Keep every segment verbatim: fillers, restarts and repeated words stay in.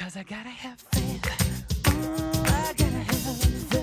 Because I gotta have faith. Mm, I gotta have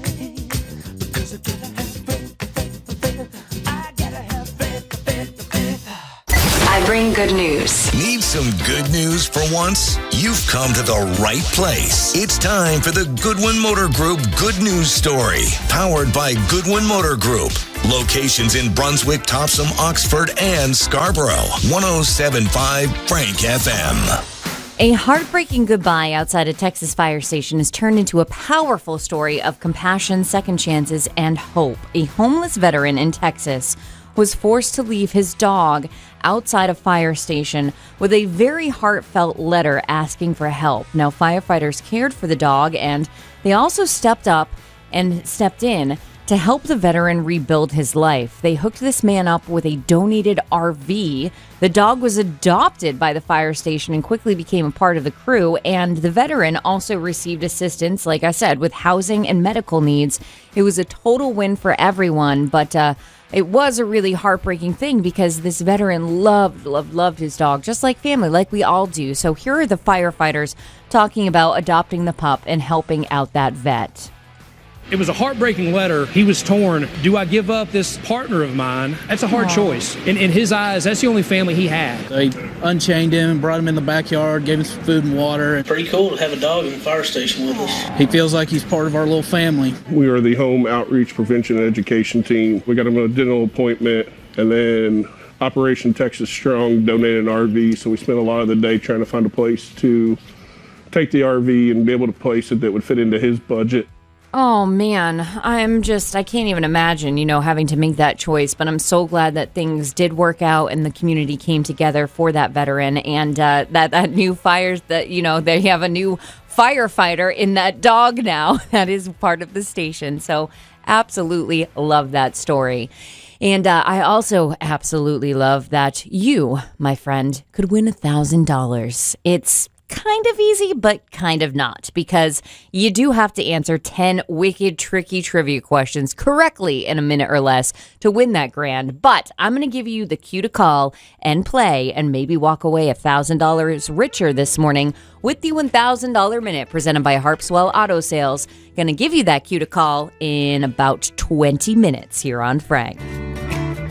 faith. Because I gotta have faith, faith, faith. I gotta have faith, faith, faith. I bring good news. Need some good news for once? You've come to the right place. It's time for the Goodwin Motor Group Good News Story. Powered by Goodwin Motor Group. Locations in Brunswick, Topsom, Oxford, and Scarborough. one oh seven point five Frank F M. A heartbreaking goodbye outside a Texas fire station has turned into a powerful story of compassion, second chances, and hope. A homeless veteran in Texas was forced to leave his dog outside a fire station with a very heartfelt letter asking for help. Now, firefighters cared for the dog, and they also stepped up and stepped in to help the veteran rebuild his life. They hooked this man up with a donated R V. The dog was adopted by the fire station and quickly became a part of the crew. And the veteran also received assistance, like I said, with housing and medical needs. It was a total win for everyone, but uh, it was a really heartbreaking thing because this veteran loved, loved, loved his dog, just like family, like we all do. So here are the firefighters talking about adopting the pup and helping out that vet. It was a heartbreaking letter. He was torn. Do I give up this partner of mine? That's a hard Aww. choice. In, in his eyes, that's the only family he had. They unchained him, brought him in the backyard, gave him some food and water. Pretty cool to have a dog in the fire station with us. He feels like he's part of our little family. We are the home outreach prevention and education team. We got him a dental appointment, and then Operation Texas Strong donated an R V, so we spent a lot of the day trying to find a place to take the R V and be able to place it that would fit into his budget. Oh, man, I'm just, I can't even imagine, you know, having to make that choice. But I'm so glad that things did work out and the community came together for that veteran and uh, that, that new fires that, you know, they have a new firefighter in that dog now that is part of the station. So absolutely love that story. And uh, I also absolutely love that you, my friend, could win one thousand dollars. It's kind of easy, but kind of not, because you do have to answer ten wicked, tricky trivia questions correctly in a minute or less to win that grand. But I'm going to give you the cue to call and play and maybe walk away one thousand dollars richer this morning with the one thousand dollars Minute presented by Harpswell Auto Sales. Going to give you that cue to call in about twenty minutes here on Frank.